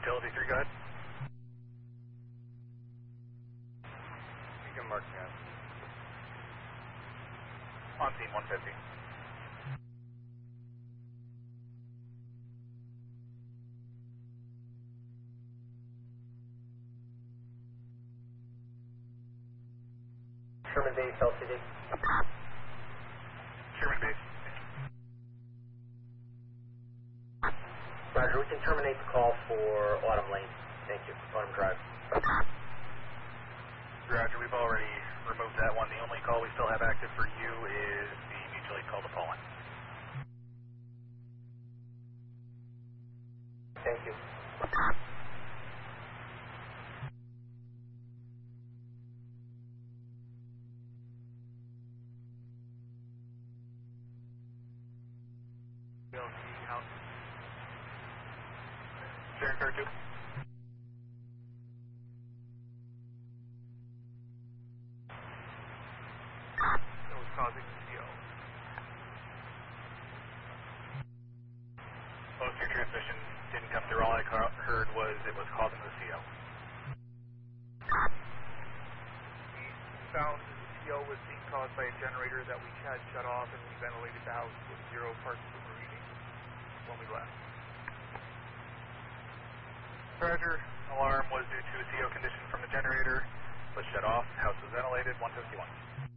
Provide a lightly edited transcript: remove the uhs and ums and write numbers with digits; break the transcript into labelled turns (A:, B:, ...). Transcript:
A: utility 3, go ahead.
B: You can mark that.
A: On scene 150.
C: Sherman Base, LCD.
A: Sherman Base.
C: Roger, we can terminate the call for Autumn Lane. Thank you. Autumn Drive.
A: Roger, we've already removed that one. The only call we still have active for you is the mutual aid call to Poland.
C: Thank you.
A: Sharon car 2.
B: That was causing the CO.
A: Most of your transmission didn't come through. All I heard was it was causing the CO.
B: We found that the CO was being caused by a generator that we had shut off, and we ventilated the house with 0 parts reading when we left.
A: Roger, alarm was due to a CO condition from the generator. Was shut off. House was ventilated. 151.